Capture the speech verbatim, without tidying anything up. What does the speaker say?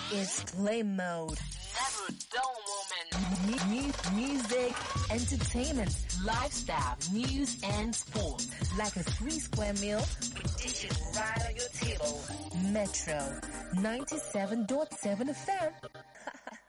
is play mode. Never dull moment. Mu- mu- music, entertainment, Lifestyle, news and sport. like a three square meal. Dish it right on your table. Metro ninety-seven point seven F M.